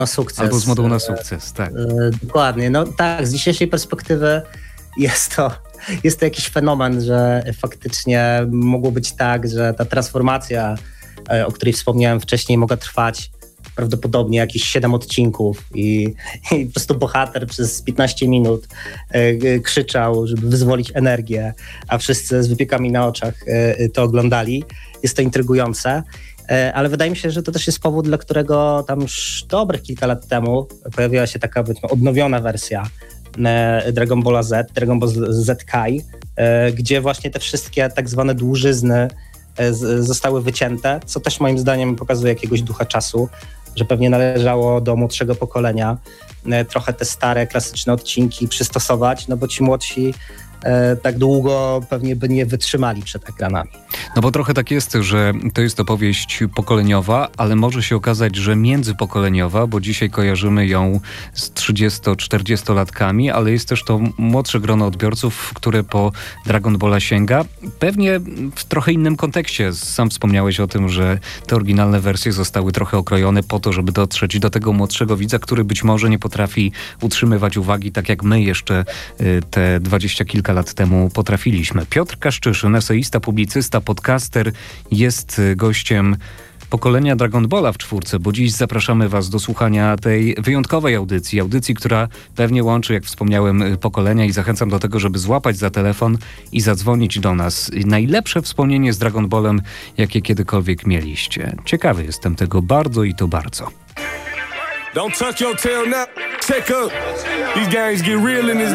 na sukces. Albo z modułu na sukces, tak. Dokładnie. No tak, z dzisiejszej perspektywy jest to jakiś fenomen, że faktycznie mogło być tak, że ta transformacja, o której wspomniałem wcześniej, mogła trwać prawdopodobnie jakieś 7 odcinków i po prostu bohater przez 15 minut krzyczał, żeby wyzwolić energię, a wszyscy z wypiekami na oczach to oglądali. Jest to intrygujące, ale wydaje mi się, że to też jest powód, dla którego tam już dobrych kilka lat temu pojawiła się taka odnowiona wersja Dragon Balla Z, Dragon Ball Z Kai, gdzie właśnie te wszystkie tak zwane dłużyzny zostały wycięte, co też moim zdaniem pokazuje jakiegoś ducha czasu, że pewnie należało do młodszego pokolenia trochę te stare, klasyczne odcinki przystosować, no bo ci młodsi tak długo pewnie by nie wytrzymali przed ekranami. No bo trochę tak jest, że to jest opowieść pokoleniowa, ale może się okazać, że międzypokoleniowa, bo dzisiaj kojarzymy ją z 30-40-latkami, ale jest też to młodsze grono odbiorców, które po Dragon Balla sięga. Pewnie w trochę innym kontekście. Sam wspomniałeś o tym, że te oryginalne wersje zostały trochę okrojone po to, żeby dotrzeć do tego młodszego widza, który być może nie potrafi utrzymywać uwagi tak jak my jeszcze te 20 kilka lat temu potrafiliśmy. Piotr Kaszczyszyn, eseista, publicysta, podcaster, jest gościem pokolenia Dragon Balla w czwórce, bo dziś zapraszamy Was do słuchania tej wyjątkowej audycji, która pewnie łączy, jak wspomniałem, pokolenia i zachęcam do tego, żeby złapać za telefon i zadzwonić do nas. Najlepsze wspomnienie z Dragon Ballem, jakie kiedykolwiek mieliście. Ciekawy jestem tego bardzo i to bardzo. Don't tuck your tail now. Check up. These games get real in this